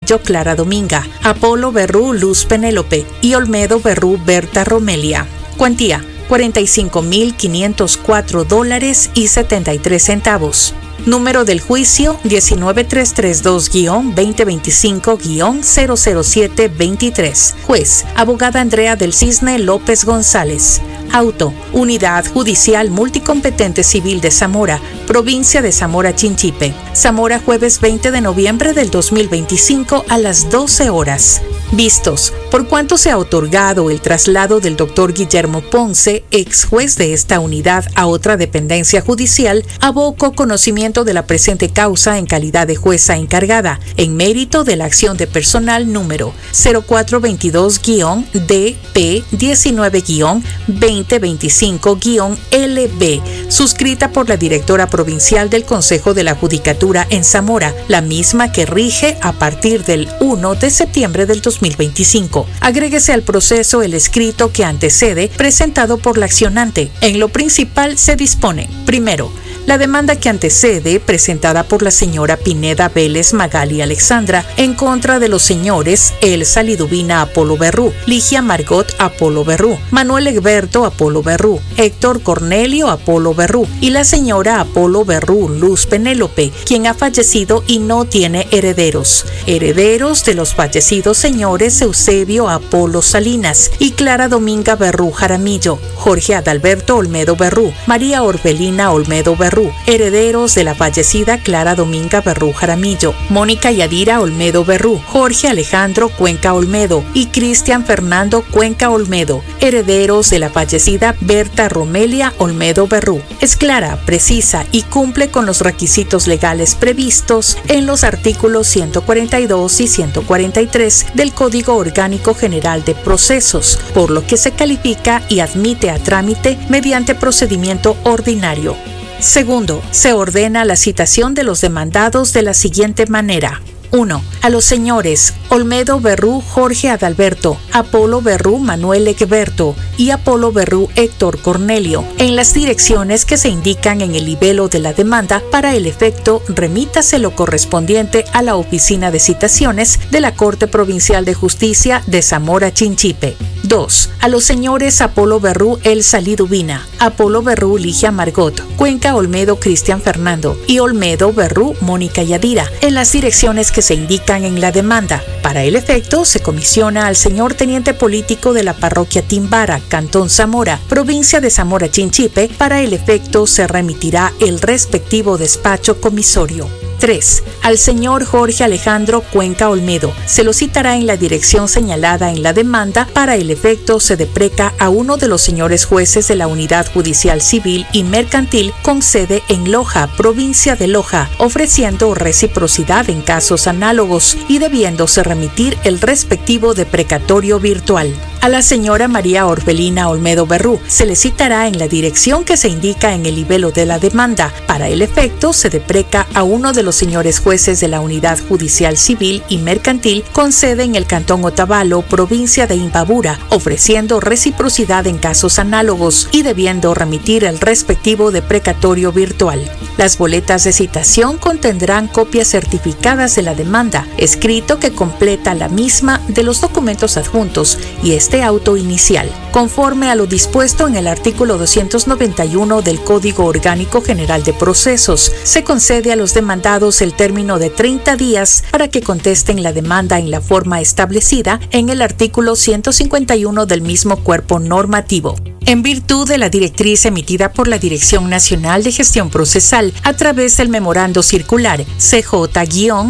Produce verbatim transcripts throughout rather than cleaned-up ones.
Jaramillo Clara Dominga, Apolo Berrú Luz Penélope y Olmedo Berrú Berta Romelia. Cuantía: cuarenta y cinco mil quinientos cuatro dólares y setenta y tres centavos. Número del juicio diecinueve mil trescientos treinta y dos guión veinte veinticinco guión cero cero siete veintitrés. Juez: abogada Andrea del Cisne López González. Auto: Unidad Judicial Multicompetente Civil de Zamora, Provincia de Zamora Chinchipe. Zamora, jueves veinte de noviembre del dos mil veinticinco a las doce horas. Vistos: por cuanto se ha otorgado el traslado del doctor Guillermo Ponce, ex juez de esta unidad, a otra dependencia judicial, aboco conocimiento de la presente causa en calidad de jueza encargada, en mérito de la acción de personal número cero cuatro veintidós guión D P diecinueve guión veinte veinticinco guión L B, suscrita por la directora provincial del Consejo de la Judicatura en Zamora, la misma que rige a partir del primero de septiembre del dos mil veinticinco. Agréguese al proceso el escrito que antecede, presentado por la accionante. En lo principal se dispone: primero, la demanda que antecede, presentada por la señora Pineda Vélez Magali Alexandra, en contra de los señores Elsa Liduvina Apolo Berrú, Ligia Margot Apolo Berrú, Manuel Egberto Apolo Berrú, Héctor Cornelio Apolo Berrú y la señora Apolo Berrú Luz Penélope, quien ha fallecido y no tiene herederos. Herederos de los fallecidos señores Eusebio Apolo Salinas y Clara Dominga Berrú Jaramillo, Jorge Adalberto Olmedo Berrú, María Orbelina Olmedo Berrú. Herederos de la fallecida Clara Dominga Berrú Jaramillo, Mónica Yadira Olmedo Berrú, Jorge Alejandro Cuenca Olmedo y Cristian Fernando Cuenca Olmedo. Herederos de la fallecida Berta Romelia Olmedo Berrú. Es clara, precisa y cumple con los requisitos legales previstos en los artículos ciento cuarenta y dos y ciento cuarenta y tres del Código Orgánico General de Procesos, por lo que se califica y admite a trámite mediante procedimiento ordinario. Segundo, se ordena la citación de los demandados de la siguiente manera. uno. A los señores Olmedo Berrú Jorge Adalberto, Apolo Berrú Manuel Egberto y Apolo Berrú Héctor Cornelio, en las direcciones que se indican en el libelo de la demanda. Para el efecto, remítase lo correspondiente a la Oficina de Citaciones de la Corte Provincial de Justicia de Zamora Chinchipe. dos. A los señores Apolo Berrú Elsa Liduvina, Apolo Berrú Ligia Margot, Cuenca Olmedo Cristian Fernando y Olmedo Berrú Mónica Yadira, en las direcciones que se indican en la demanda. Para el efecto, se comisiona al señor teniente político de la parroquia Timbara, Cantón Zamora, provincia de Zamora Chinchipe. Para el efecto, se remitirá el respectivo despacho comisorio. tres. Al señor Jorge Alejandro Cuenca Olmedo se lo citará en la dirección señalada en la demanda. Para el efecto, se depreca a uno de los señores jueces de la Unidad Judicial Civil y Mercantil con sede en Loja, provincia de Loja, ofreciendo reciprocidad en casos análogos y debiéndose remitir el respectivo deprecatorio virtual. A la señora María Orbelina Olmedo Berrú se le citará en la dirección que se indica en el libelo de la demanda. Para el efecto, se depreca a uno de los señores jueces de la Unidad Judicial Civil y Mercantil con sede en el Cantón Otavalo, provincia de Imbabura, ofreciendo reciprocidad en casos análogos y debiendo remitir el respectivo deprecatorio virtual. Las boletas de citación contendrán copias certificadas de la demanda, escrito que completa la misma de los documentos adjuntos y este auto inicial. Conforme a lo dispuesto en el artículo doscientos noventa y uno del Código Orgánico General de Procesos, se concede a los demandados el término de treinta días para que contesten la demanda en la forma establecida en el artículo ciento cincuenta y uno del mismo cuerpo normativo. En virtud de la directriz emitida por la Dirección Nacional de Gestión Procesal a través del Memorando Circular C J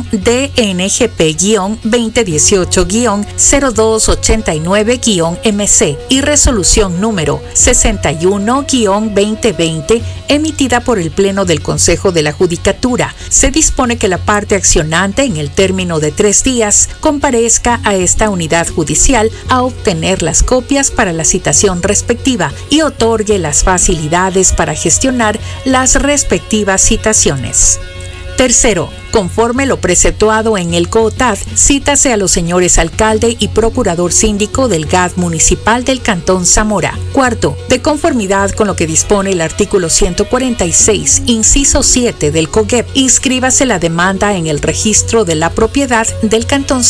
D N G P veinte dieciocho cero dos ochenta y nueve M C y Resolución número sesenta y uno veinte veinte emitida por el Pleno del Consejo de la Judicatura, se dispone que la parte accionante en el término de tres días comparezca a esta unidad judicial a obtener las copias para la citación respectiva y otorgue las facilidades para gestionar las respectivas citaciones. Tercero, conforme lo preceptuado en el COTAD, cítase a los señores alcalde y procurador síndico del G A D municipal del Cantón Zamora. Cuarto, de conformidad con lo que dispone el artículo ciento cuarenta y seis, inciso siete del COGEP, inscríbase la demanda en el registro de la propiedad del Cantón